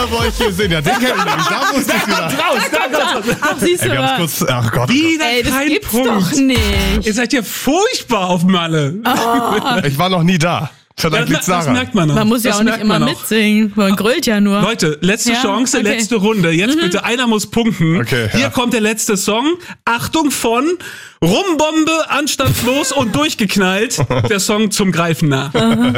bei euch gesehen. Ja, den kenn ich nicht. Da wusste ich wieder. Ach, siehst du Wir haben's mal. kurz, ach Gott. Wieder Ey, das kein gibt's Punkt. doch nicht. Ihr seid ja furchtbar auf Malle. Ich war noch nie da. Vielleicht liegt's Das daran. merkt man noch. Man muss ja Das auch nicht merkt immer man auch. mitsingen. Man grölt ja nur. Leute, letzte Ja, Chance, okay. letzte Runde. Jetzt bitte, einer muss punkten. Okay, Hier ja. kommt der letzte Song. Achtung von Rumbombe, anstandslos und durchgeknallt. Der Song zum Greifen nah.